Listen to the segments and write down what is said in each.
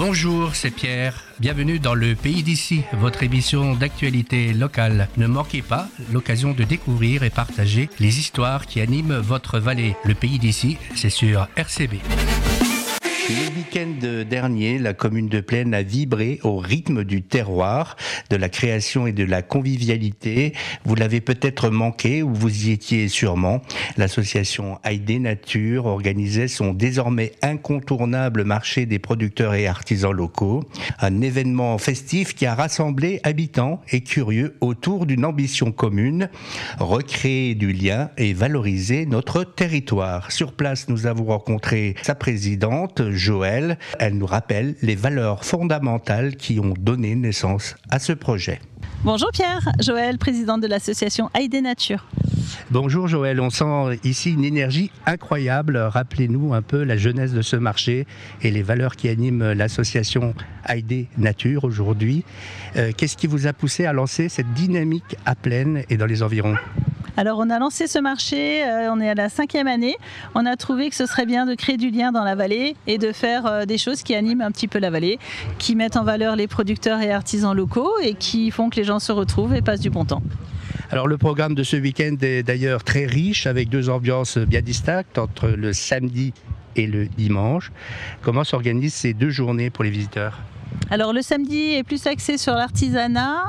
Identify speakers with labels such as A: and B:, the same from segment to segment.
A: Bonjour, c'est Pierre. Bienvenue dans Le Pays d'ici, votre émission d'actualité locale. Ne manquez pas l'occasion de découvrir et partager les histoires qui animent votre vallée. Le Pays d'ici, c'est sur RCB. Le week-end dernier, la commune de Plaine a vibré au rythme du terroir, de la création et de la convivialité. Vous l'avez peut-être manqué ou vous y étiez sûrement. L'association Haïdé Nature organisait son désormais incontournable marché des producteurs et artisans locaux. Un événement festif qui a rassemblé habitants et curieux autour d'une ambition commune, recréer du lien et valoriser notre territoire. Sur place, nous avons rencontré sa présidente, Joëlle. Elle nous rappelle les valeurs fondamentales qui ont donné naissance à ce projet.
B: Bonjour Pierre, Joëlle, présidente de l'association Haïdé Nature.
A: Bonjour Joëlle, on sent ici une énergie incroyable. Rappelez-nous un peu la jeunesse de ce marché et les valeurs qui animent l'association Haïdé Nature aujourd'hui. Qu'est-ce qui vous a poussé à lancer cette dynamique à Plaine et dans les environs ?
B: Alors on a lancé ce marché, on est à la 5e année. On a trouvé que ce serait bien de créer du lien dans la vallée et de faire des choses qui animent un petit peu la vallée, qui mettent en valeur les producteurs et artisans locaux et qui font que les gens se retrouvent et passent du bon temps.
A: Alors le programme de ce week-end est d'ailleurs très riche avec deux ambiances bien distinctes entre le samedi et le dimanche. Comment s'organisent ces deux journées pour les visiteurs ?
B: Alors le samedi est plus axé sur l'artisanat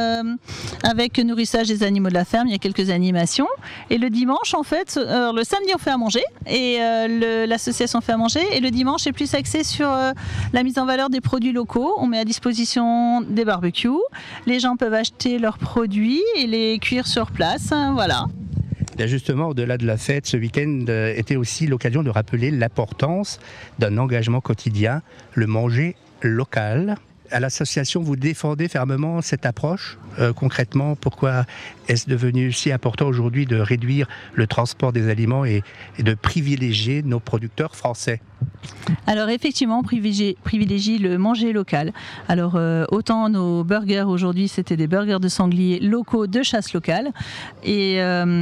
B: avec nourrissage des animaux de la ferme, il y a quelques animations. Et le dimanche en fait, le samedi on fait à manger et l'association fait à manger et le dimanche est plus axé sur la mise en valeur des produits locaux. On met à disposition des barbecues, les gens peuvent acheter leurs produits et les cuire sur place, voilà.
A: Bien justement, au-delà de la fête, ce week-end était aussi l'occasion de rappeler l'importance d'un engagement quotidien, le manger local. À l'association, vous défendez fermement cette approche. Concrètement, pourquoi est-ce devenu si important aujourd'hui de réduire le transport des aliments et de privilégier nos producteurs français ?
B: Alors effectivement, on privilégie le manger local. Alors autant nos burgers aujourd'hui, c'était des burgers de sanglier locaux de chasse locale. Et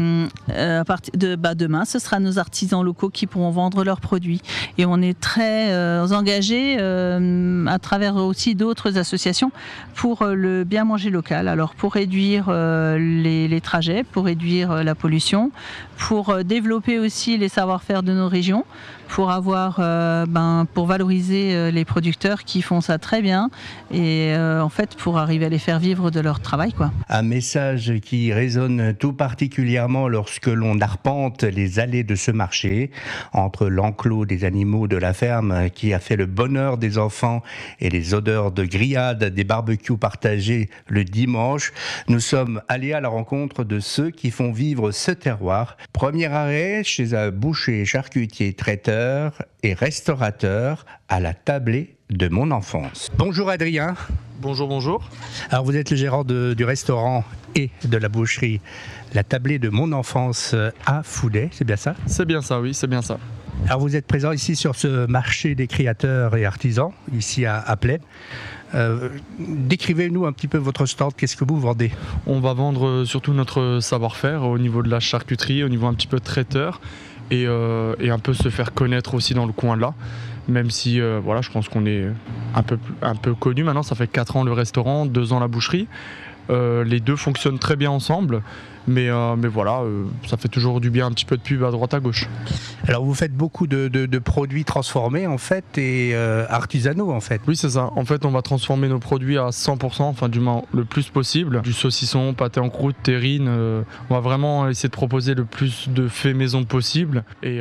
B: à partir de demain, ce sera nos artisans locaux qui pourront vendre leurs produits. Et on est très engagés à travers aussi d'autres associations pour le bien manger local. Alors pour réduire les trajets, pour réduire la pollution, pour développer aussi les savoir-faire de nos régions, pour avoir, pour valoriser les producteurs qui font ça très bien et en fait pour arriver à les faire vivre de leur travail, quoi.
A: Un message qui résonne tout particulièrement lorsque l'on arpente les allées de ce marché, entre l'enclos des animaux de la ferme qui a fait le bonheur des enfants et les odeurs de grillades des barbecues partagés le dimanche. Nous sommes allés à la rencontre de ceux qui font vivre ce terroir. Premier arrêt chez un boucher, charcutier, traiteur et restaurateur à la tablée de mon enfance. Bonjour Adrien.
C: Bonjour, bonjour.
A: Alors vous êtes le gérant du restaurant et de la boucherie La Tablée de mon enfance à Fouday, c'est bien ça ?
C: C'est bien ça, oui, c'est bien ça.
A: Alors vous êtes présent ici sur ce marché des créateurs et artisans, ici à Plaine. Décrivez-nous un petit peu votre stand, qu'est-ce que vous vendez ?
C: On va vendre surtout notre savoir-faire au niveau de la charcuterie, au niveau un petit peu de traiteur et un peu se faire connaître aussi dans le coin là. Même si je pense qu'on est un peu connu maintenant, ça fait 4 ans le restaurant, 2 ans la boucherie. Les deux fonctionnent très bien ensemble, mais voilà, ça fait toujours du bien, un petit peu de pub à droite à gauche.
A: Alors vous faites beaucoup de produits transformés en fait et artisanaux en fait.
C: Oui, c'est ça. En fait, on va transformer nos produits à 100%, enfin du moins le plus possible. Du saucisson, pâté en croûte, terrine. On va vraiment essayer de proposer le plus de faits maison possible et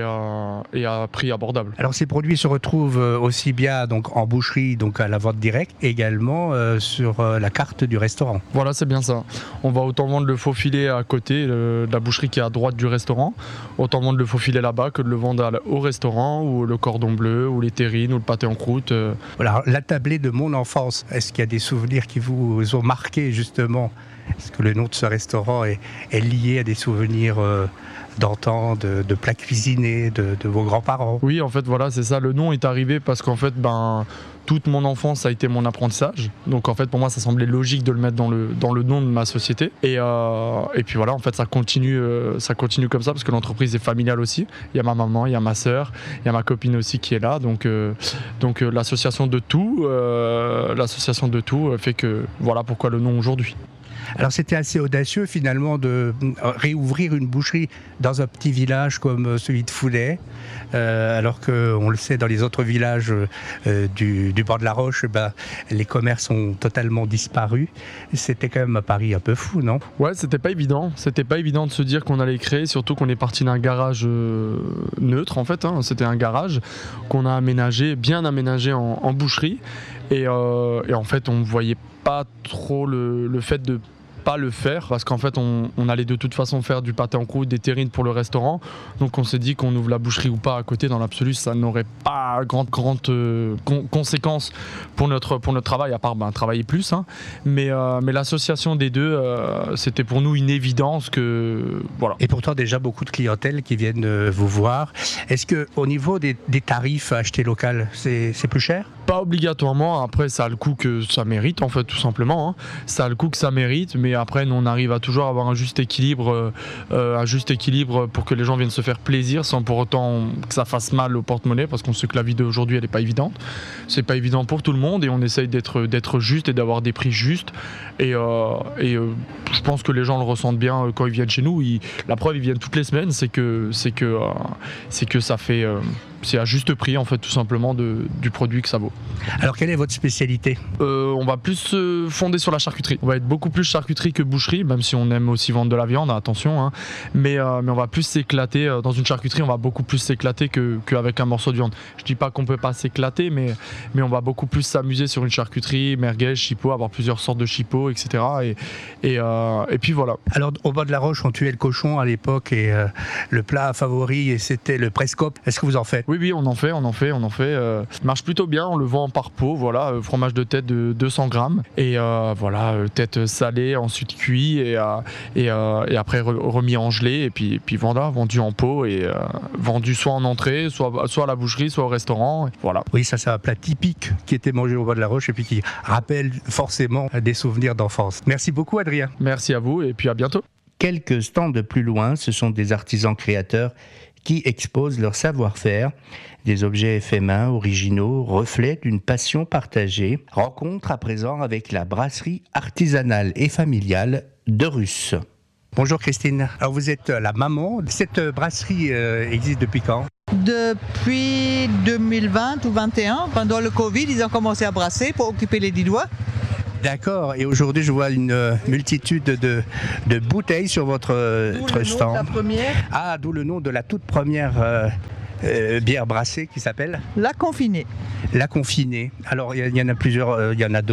C: à prix abordable.
A: Alors ces produits se retrouvent aussi bien donc en boucherie, donc à la vente directe, également sur la carte du restaurant.
C: Voilà, c'est bien ça. On va autant vendre le faux filet à côté, la boucherie qui est à droite du restaurant, autant vendre le faux filet là-bas que de le vendre au restaurant, ou le cordon bleu, ou les terrines, ou le pâté en croûte.
A: Voilà, la tablée de mon enfance, est-ce qu'il y a des souvenirs qui vous ont marqué justement ? Est-ce que le nom de ce restaurant est lié à des souvenirs d'antan, de plats cuisinés de vos grands-parents.
C: Oui, en fait, voilà, c'est ça. Le nom est arrivé parce qu'en fait, toute mon enfance, ça a été mon apprentissage. Donc, en fait, pour moi, ça semblait logique de le mettre dans le nom de ma société. Et puis voilà, en fait, ça continue comme ça parce que l'entreprise est familiale aussi. Il y a ma maman, il y a ma sœur, il y a ma copine aussi qui est là. Donc l'association de tout fait que voilà pourquoi le nom aujourd'hui.
A: Alors c'était assez audacieux finalement de réouvrir une boucherie dans un petit village comme celui de Foulet, alors qu'on le sait dans les autres villages du bord de la Roche, les commerces ont totalement disparu. C'était quand même un pari un peu fou, non ?
C: Ouais, c'était pas évident de se dire qu'on allait créer, surtout qu'on est parti d'un garage neutre en fait, c'était un garage qu'on a bien aménagé en boucherie et en fait on voyait pas trop le fait de pas le faire parce qu'en fait on allait de toute façon faire du pâté en croûte, des terrines pour le restaurant, donc on s'est dit qu'on ouvre la boucherie ou pas à côté, dans l'absolu ça n'aurait pas grande conséquence pour notre travail à part travailler plus, mais l'association des deux c'était pour nous une évidence que voilà.
A: Et pourtant déjà beaucoup de clientèle qui viennent vous voir. Est-ce que au niveau des tarifs à acheter local c'est plus cher ?
C: Pas obligatoirement, après ça a le coût que ça mérite en fait tout simplement, ça a le coût que ça mérite, mais après nous on arrive à toujours avoir un juste équilibre pour que les gens viennent se faire plaisir sans pour autant que ça fasse mal au porte-monnaie, parce qu'on sait que la vie d'aujourd'hui elle est pas évidente, c'est pas évident pour tout le monde et on essaye d'être juste et d'avoir des prix justes et je pense que les gens le ressentent bien quand ils viennent chez nous, la preuve ils viennent toutes les semaines, c'est que ça fait c'est à juste prix en fait tout simplement du produit que ça vaut.
A: Alors quelle est votre spécialité ?
C: On va plus se fonder sur la charcuterie. On va être beaucoup plus charcuterie que boucherie, même si on aime aussi vendre de la viande, attention. Mais on va plus s'éclater dans une charcuterie. On va beaucoup plus s'éclater qu'avec un morceau de viande. Je dis pas qu'on peut pas s'éclater, mais on va beaucoup plus s'amuser sur une charcuterie, merguez, chipot, avoir plusieurs sortes de chipots, etc. Et puis voilà. Alors
A: au bord de la Roche, on tuait le cochon à l'époque et le plat favori c'était le prescope. Est-ce que vous en faites ?
C: Oui, on en fait. Ça marche plutôt bien, on le vend par pot, voilà, fromage de tête de 200 grammes. Et tête salée, ensuite cuit et après remis en gelée. Et puis voilà, vendu en pot et vendu soit en entrée, soit à la boucherie, soit au restaurant. Voilà.
A: Oui, ça c'est un plat typique qui était mangé au bord de la Roche et puis qui rappelle forcément des souvenirs d'enfance. Merci beaucoup Adrien.
C: Merci à vous et puis à bientôt.
A: Quelques stands de plus loin, ce sont des artisans créateurs qui exposent leur savoir-faire, des objets faits main, originaux, reflets d'une passion partagée. Rencontre à présent avec la brasserie artisanale et familiale de Russe. Bonjour Christine, alors vous êtes la maman. Cette brasserie existe depuis quand ?
D: Depuis 2020 ou 2021, pendant le Covid, ils ont commencé à brasser pour occuper les 10 doigts.
A: D'accord, et aujourd'hui je vois une multitude de bouteilles sur votre stand.
D: La première.
A: Ah, d'où le nom de la toute première bière brassée qui s'appelle ?
D: La confinée.
A: La confinée. Alors il y en a plusieurs, il y en a